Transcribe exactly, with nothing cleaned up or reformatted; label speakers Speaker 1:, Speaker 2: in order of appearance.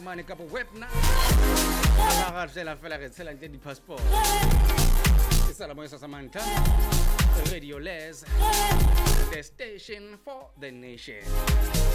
Speaker 1: mane ka bo web na ga ga fela fela re tshela ntle di passport e sala mo sa Samantha Radio Les, the station for the nation.